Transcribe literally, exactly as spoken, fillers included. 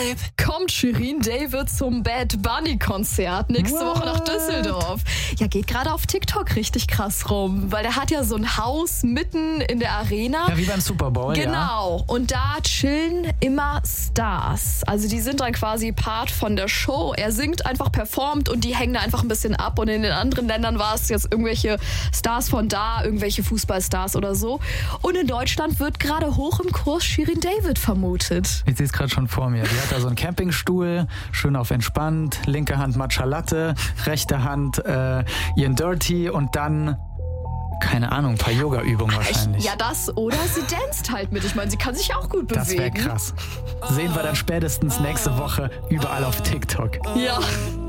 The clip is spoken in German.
Babe. Kommt Shirin David zum Bad Bunny-Konzert nächste What? Woche nach Düsseldorf. Ja, geht gerade auf TikTok richtig krass rum, weil der hat ja so ein Haus mitten in der Arena. Ja, wie beim Super Bowl, ja. Genau, und da chillen immer Stars. Also die sind dann quasi Part von der Show. Er singt einfach, performt und die hängen da einfach ein bisschen ab. Und in den anderen Ländern war es jetzt irgendwelche Stars von da, irgendwelche Fußballstars oder so. Und in Deutschland wird gerade hoch im Kurs Shirin David vermutet. Ich sehe es gerade schon vor mir. Die hat da so einen Campingstuhl, schön auf entspannt, linke Hand Matcha Latte, rechte Hand äh, ihren Dirty und dann, keine Ahnung, ein paar Yoga-Übungen wahrscheinlich. Ja, das oder sie danst halt mit. Ich meine, sie kann sich auch gut bewegen. Das wäre krass. Sehen wir dann spätestens nächste Woche überall auf TikTok. Ja.